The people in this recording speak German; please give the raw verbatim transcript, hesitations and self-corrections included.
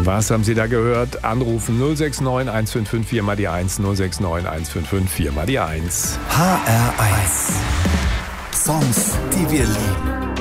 Was haben Sie da gehört? Anrufen null sechs neun eins fünf fünf vier mal die eins, null sechs neun eins fünf fünf vier mal die eins. H R eins. Songs, die wir lieben.